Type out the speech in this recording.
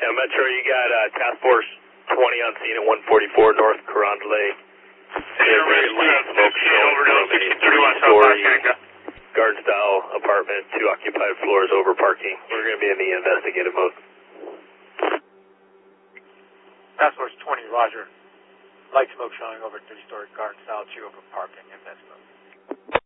Yeah, Metro, you got Task Force 20 on scene at 144 North Carondelet. Very light smoke showing from a three-story garden-style apartment, 2 occupied floors over parking. We're going to be in the investigative mode. Task Force 20, roger. Light smoke showing over 3-story garden-style, 2 over parking, invest mode.